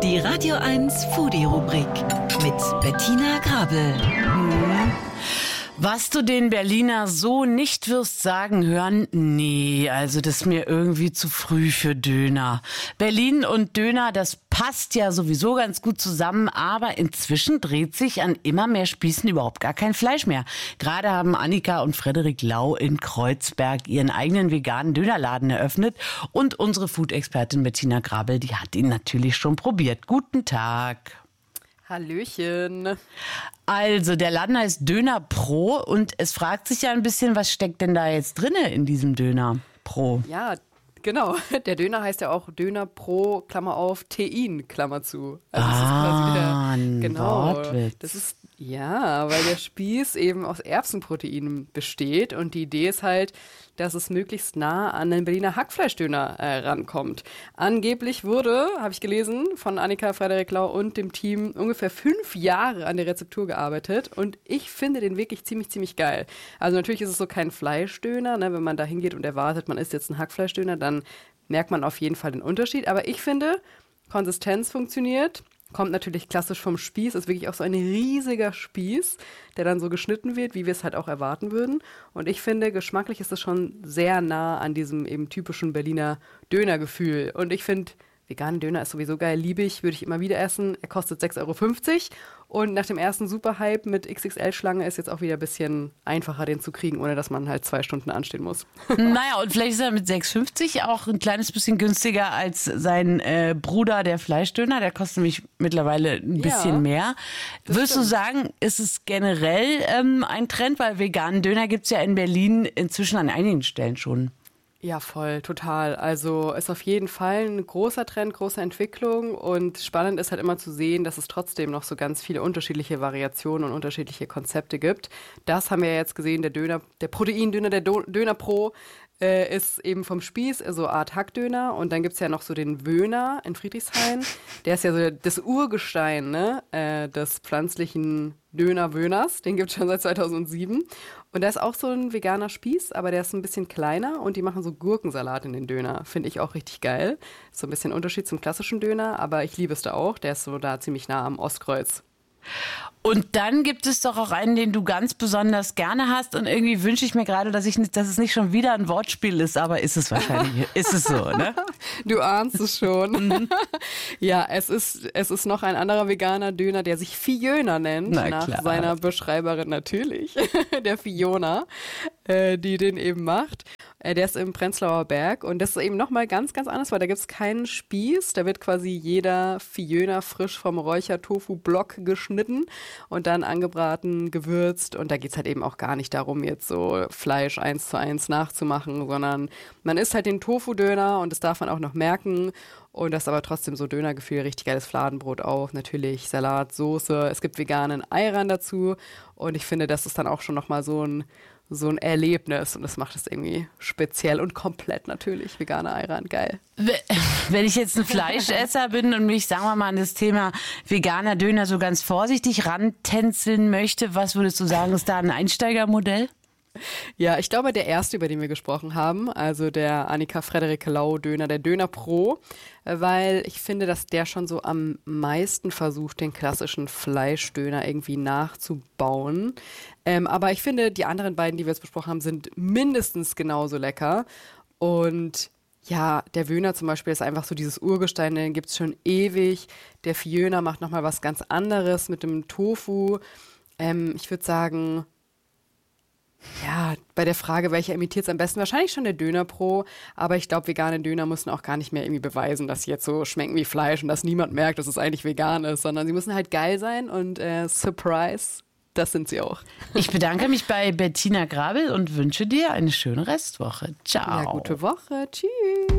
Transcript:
Die Radio 1 Foodie-Rubrik mit Bettina Grabel. Was du den Berliner so nicht wirst sagen hören, nee, also das ist mir irgendwie zu früh für Döner. Berlin und Döner, das passt ja sowieso ganz gut zusammen, aber inzwischen dreht sich an immer mehr Spießen überhaupt gar kein Fleisch mehr. Gerade haben Annika und Frederik Lau in Kreuzberg ihren eigenen veganen Dönerladen eröffnet und unsere Food-Expertin Bettina Grabel, die hat ihn natürlich schon probiert. Guten Tag. Hallöchen. Also, der Laden heißt Döner Pro und es fragt sich ja ein bisschen, was steckt denn da jetzt drinne in diesem Döner Pro? Ja, genau. Der Döner heißt ja auch Döner Pro, Klammer auf, Tein, Klammer zu. Also das ist quasi ein genau. Wortwitz. Das ist, ja, weil der Spieß eben aus Erbsenproteinen besteht und die Idee ist halt, dass es möglichst nah an den Berliner Hackfleischdöner rankommt. Angeblich wurde, habe ich gelesen, von Annika, Frederik Lau und dem Team ungefähr 5 Jahre an der Rezeptur gearbeitet und ich finde den wirklich ziemlich geil. Also natürlich ist es so kein Fleischdöner, ne? Wenn man da hingeht und erwartet, man isst jetzt einen Hackfleischdöner, dann merkt man auf jeden Fall den Unterschied. Aber ich finde, Konsistenz funktioniert. Kommt natürlich klassisch vom Spieß, ist wirklich auch so ein riesiger Spieß, der dann so geschnitten wird, wie wir es halt auch erwarten würden. Und ich finde, geschmacklich ist es schon sehr nah an diesem eben typischen Berliner Dönergefühl. Und ich finde, veganen Döner ist sowieso geil, liebe ich, würde ich immer wieder essen. Er kostet 6,50 € und nach dem ersten Superhype mit XXL-Schlange ist jetzt auch wieder ein bisschen einfacher, den zu kriegen, ohne dass man halt 2 Stunden anstehen muss. Naja, und vielleicht ist er mit 6,50 auch ein kleines bisschen günstiger als sein Bruder, der Fleischdöner. Der kostet nämlich mittlerweile ein bisschen mehr. Würdest du sagen, ist es generell ein Trend? Weil veganen Döner gibt es ja in Berlin inzwischen an einigen Stellen schon. Ja, voll, total. Also ist auf jeden Fall ein großer Trend, große Entwicklung und spannend ist halt immer zu sehen, dass es trotzdem noch so ganz viele unterschiedliche Variationen und unterschiedliche Konzepte gibt. Das haben wir ja jetzt gesehen, der Proteindöner, der Döner Pro ist eben vom Spieß, so Art Hackdöner und dann gibt's ja noch so den Wöhner in Friedrichshain. Der ist ja so das Urgestein, ne, des pflanzlichen Döner-Wöners, den gibt's schon seit 2007 und der ist auch so ein veganer Spieß, aber der ist ein bisschen kleiner und die machen so Gurkensalat in den Döner, finde ich auch richtig geil. Ist so ein bisschen Unterschied zum klassischen Döner, aber ich liebe es da auch, der ist so da ziemlich nah am Ostkreuz. Und dann gibt es doch auch einen, den du ganz besonders gerne hast und irgendwie wünsche ich mir gerade, dass es nicht schon wieder ein Wortspiel ist, aber ist es wahrscheinlich, ist es so, ne? Du ahnst es schon. Ja, es ist noch ein anderer veganer Döner, der sich Fiona nennt, nach seiner Beschreiberin natürlich, der Fiona, die den eben macht. Der ist im Prenzlauer Berg und das ist eben nochmal ganz anders, weil da gibt es keinen Spieß, da wird quasi jeder Fiona frisch vom Räucher-Tofu-Block geschnitten und dann angebraten, gewürzt und da geht es halt eben auch gar nicht darum, jetzt so Fleisch 1:1 nachzumachen, sondern man isst halt den Tofu-Döner und das darf man auch noch merken und das ist aber trotzdem so Dönergefühl, richtig geiles Fladenbrot auch, natürlich Salat, Soße, es gibt veganen Ayran dazu und ich finde, das ist dann auch schon nochmal so ein Erlebnis und das macht es irgendwie speziell und komplett natürlich. Veganer Ayran, geil. Wenn ich jetzt ein Fleischesser bin und mich, sagen wir mal, an das Thema veganer Döner so ganz vorsichtig rantänzeln möchte, was würdest du sagen, ist da ein Einsteigermodell? Ja, ich glaube, der erste, über den wir gesprochen haben, also der Annika Frederik Lau Döner, der Döner Pro, weil ich finde, dass der schon so am meisten versucht, den klassischen Fleischdöner irgendwie nachzubauen. Aber ich finde, die anderen beiden, die wir jetzt besprochen haben, sind mindestens genauso lecker. Und ja, der Wöhner zum Beispiel ist einfach so dieses Urgestein, den gibt's schon ewig. Der Fiona macht nochmal was ganz anderes mit dem Tofu. Ich würde sagen, ja, bei der Frage, welcher imitiert es am besten, wahrscheinlich schon der Döner Pro, aber ich glaube, vegane Döner müssen auch gar nicht mehr irgendwie beweisen, dass sie jetzt so schmecken wie Fleisch und dass niemand merkt, dass es eigentlich vegan ist, sondern sie müssen halt geil sein und Surprise, das sind sie auch. Ich bedanke mich bei Bettina Grabel und wünsche dir eine schöne Restwoche. Ciao. Ja, gute Woche. Tschüss.